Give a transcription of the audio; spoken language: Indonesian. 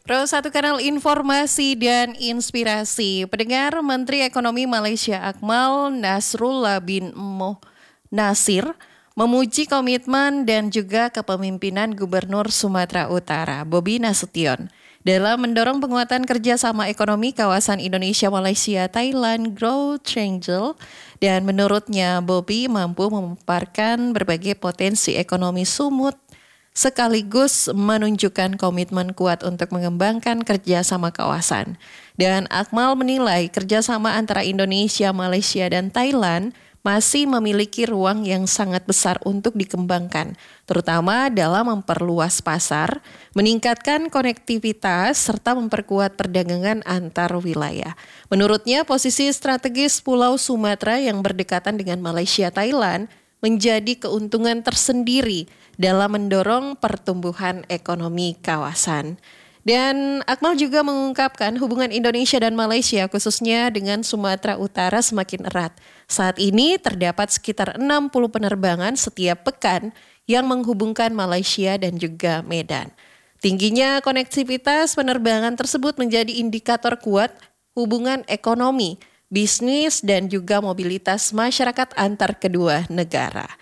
Pro satu kanal informasi dan inspirasi. Pendengar Menteri Ekonomi Malaysia Akmal Nasrullah bin Moh Nasir memuji komitmen dan juga kepemimpinan Gubernur Sumatera Utara Bobi Nasution dalam mendorong penguatan kerjasama ekonomi kawasan Indonesia, Malaysia, Thailand, Growth Triangle, dan menurutnya Bobi mampu memaparkan berbagai potensi ekonomi sumut sekaligus menunjukkan komitmen kuat untuk mengembangkan kerjasama kawasan. Dan Akmal menilai kerjasama antara Indonesia, Malaysia, dan Thailand masih memiliki ruang yang sangat besar untuk dikembangkan, terutama dalam memperluas pasar, meningkatkan konektivitas, serta memperkuat perdagangan antar wilayah. Menurutnya, posisi strategis Pulau Sumatera yang berdekatan dengan Malaysia, Thailand menjadi keuntungan tersendiri dalam mendorong pertumbuhan ekonomi kawasan. Dan Akmal juga mengungkapkan hubungan Indonesia dan Malaysia khususnya dengan Sumatera Utara semakin erat. Saat ini terdapat sekitar 60 penerbangan setiap pekan yang menghubungkan Malaysia dan juga Medan. Tingginya konektivitas penerbangan tersebut menjadi indikator kuat hubungan ekonomi, bisnis, dan juga mobilitas masyarakat antar kedua negara.